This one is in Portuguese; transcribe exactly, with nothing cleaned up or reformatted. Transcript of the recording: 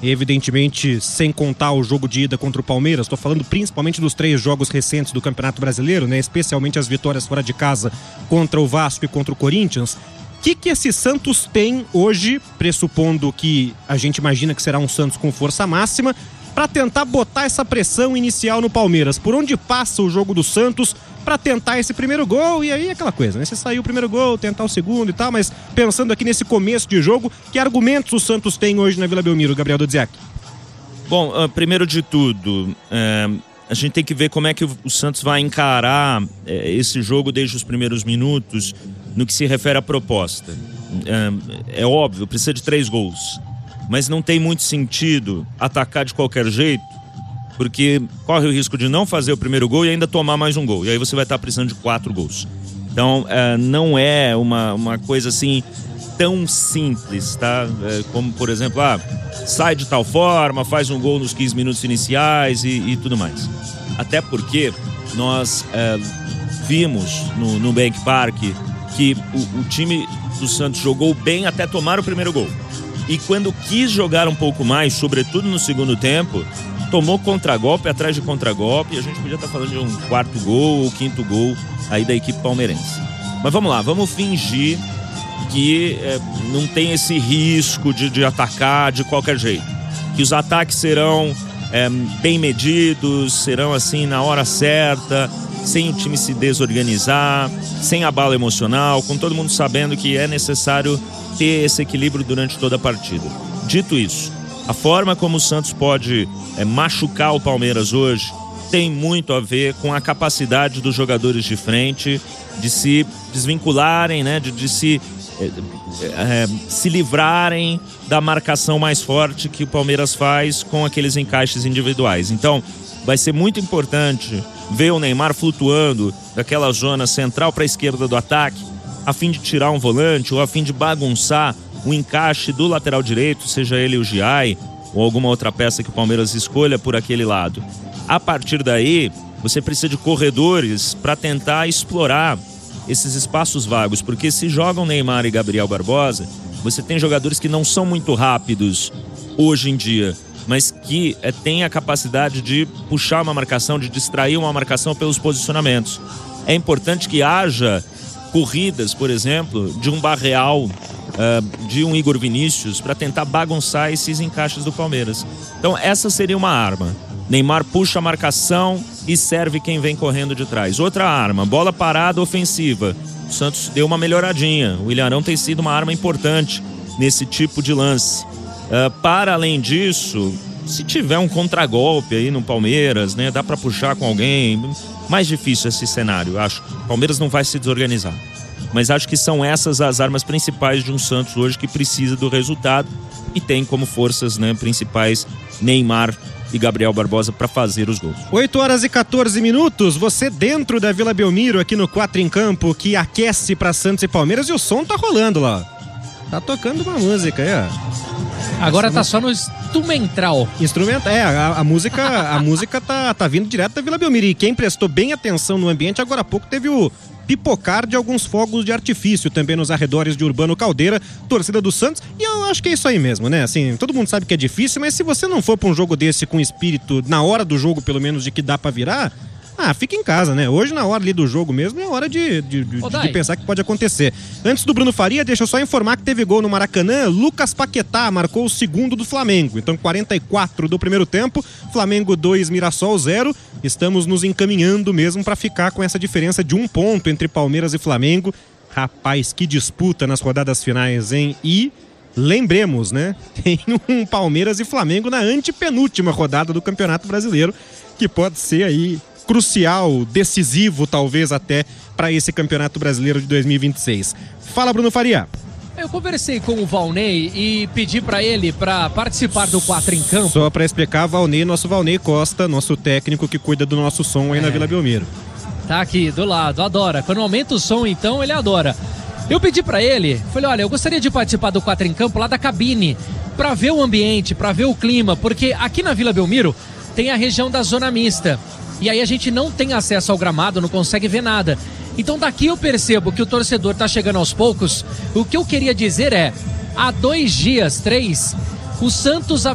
evidentemente sem contar o jogo de ida contra o Palmeiras. Estou falando principalmente dos três jogos recentes do Campeonato Brasileiro, né? Especialmente as vitórias fora de casa contra o Vasco e contra o Corinthians. O que, que esse Santos tem hoje, pressupondo que a gente imagina que será um Santos com força máxima, para tentar botar essa pressão inicial no Palmeiras? Por onde passa o jogo do Santos para tentar esse primeiro gol? E aí aquela coisa, né? Se sair o primeiro gol, tentar o segundo e tal, mas pensando aqui nesse começo de jogo, que argumentos o Santos tem hoje na Vila Belmiro, Gabriel Dudziak? Bom, uh, primeiro de tudo, uh, a gente tem que ver como é que o, o Santos vai encarar uh, esse jogo desde os primeiros minutos no que se refere à proposta. Uh, é óbvio, precisa de três gols. Mas não tem muito sentido atacar de qualquer jeito, porque corre o risco de não fazer o primeiro gol e ainda tomar mais um gol. E aí você vai estar precisando de quatro gols. Então, é, não é uma, uma coisa assim tão simples, tá? É, como, por exemplo, ah, sai de tal forma, faz um gol nos quinze minutos iniciais e, e tudo mais. Até porque nós é, vimos no, no Bank Park que o, o time do Santos jogou bem até tomar o primeiro gol. E quando quis jogar um pouco mais, sobretudo no segundo tempo, tomou contragolpe atrás de contragolpe, e a gente podia estar falando de um quarto gol ou quinto gol aí da equipe palmeirense. Mas vamos lá, vamos fingir que é, não tem esse risco de, de atacar de qualquer jeito. Que os ataques serão é, bem medidos, serão assim na hora certa, sem o time se desorganizar, sem abalo emocional, com todo mundo sabendo que é necessário ter esse equilíbrio durante toda a partida. Dito isso, a forma como o Santos pode é, machucar o Palmeiras hoje tem muito a ver com a capacidade dos jogadores de frente de se desvincularem, né, de, de se, é, é, se livrarem da marcação mais forte que o Palmeiras faz com aqueles encaixes individuais. Então, vai ser muito importante ver o Neymar flutuando daquela zona central para a esquerda do ataque, a fim de tirar um volante ou a fim de bagunçar o encaixe do lateral direito, seja ele o Giai ou alguma outra peça que o Palmeiras escolha por aquele lado. A partir daí, você precisa de corredores para tentar explorar esses espaços vagos, porque se jogam Neymar e Gabriel Barbosa, você tem jogadores que não são muito rápidos hoje em dia, mas que é, têm a capacidade de puxar uma marcação, de distrair uma marcação pelos posicionamentos. É importante que haja corridas, por exemplo, de um Barreal, uh, de um Igor Vinícius, para tentar bagunçar esses encaixes do Palmeiras. Então essa seria uma arma. Neymar puxa a marcação e serve quem vem correndo de trás. Outra arma, bola parada ofensiva. O Santos deu uma melhoradinha. O Ilharão tem sido uma arma importante nesse tipo de lance. Uh, para além disso, se tiver um contragolpe aí no Palmeiras, né, dá para puxar com alguém. Mais difícil esse cenário, acho. O Palmeiras não vai se desorganizar. Mas acho que são essas as armas principais de um Santos hoje que precisa do resultado e tem como forças, né, principais Neymar e Gabriel Barbosa para fazer os gols. oito horas e quatorze minutos, você dentro da Vila Belmiro, aqui no quatro em Campo, que aquece para Santos e Palmeiras, e o som tá rolando lá. Tá tocando uma música aí, ó. Agora tá só no instrumental. Instrumento, é, a, a música, a música tá, tá vindo direto da Vila Belmiro. E quem prestou bem atenção no ambiente, agora há pouco teve o pipocar de alguns fogos de artifício também nos arredores de Urbano Caldeira, torcida do Santos. E eu acho que é isso aí mesmo, né? Assim, todo mundo sabe que é difícil, mas se você não for pra um jogo desse com espírito, na hora do jogo pelo menos, de que dá pra virar, ah, fica em casa, né? Hoje, na hora ali do jogo mesmo, é hora de, de, de, de pensar que pode acontecer. Antes do Bruno Faria, deixa eu só informar que teve gol no Maracanã. Lucas Paquetá marcou o segundo do Flamengo. Então, quarenta e quatro do primeiro tempo, Flamengo dois, Mirassol zero. Estamos nos encaminhando mesmo para ficar com essa diferença de um ponto entre Palmeiras e Flamengo. Rapaz, que disputa nas rodadas finais, hein? E lembremos, né? Tem um Palmeiras e Flamengo na antepenúltima rodada do Campeonato Brasileiro, que pode ser aí crucial, decisivo talvez até para esse Campeonato Brasileiro de dois mil e vinte e seis. Fala, Bruno Faria. Eu conversei com o Valnei e pedi para ele para participar do quatro em Campo. Só para explicar, Valnei, nosso Valnei Costa, nosso técnico que cuida do nosso som aí é. na Vila Belmiro. Tá aqui do lado, adora. Quando aumenta o som, então, ele adora. Eu pedi para ele, falei, olha, eu gostaria de participar do quatro em Campo lá da cabine, para ver o ambiente, para ver o clima, porque aqui na Vila Belmiro tem a região da zona mista. E aí a gente não tem acesso ao gramado, não consegue ver nada. Então daqui eu percebo que o torcedor tá chegando aos poucos. O que eu queria dizer é, há dois dias, três, o Santos